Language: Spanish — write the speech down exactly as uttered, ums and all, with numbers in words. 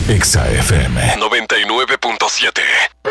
Exa F M noventa y nueve punto siete.